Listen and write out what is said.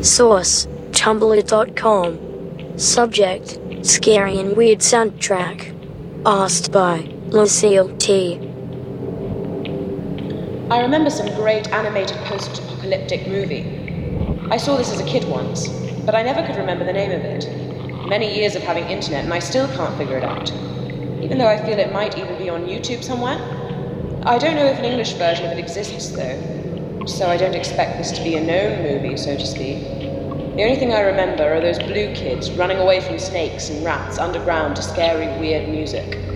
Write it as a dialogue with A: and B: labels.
A: Source, tumblr.com. Subject, scary and weird soundtrack. Asked by Lucille T.
B: I remember some great animated post-apocalyptic movie. I saw this as a kid once, but I never could remember the name of it. Many years of having internet and I still can't figure it out. Even though I feel it might even be on YouTube somewhere. I don't know if an English version of it exists though, so I don't expect this to be a known movie, so to speak. The only thing I remember are those blue kids running away from snakes and rats underground to scary, weird music.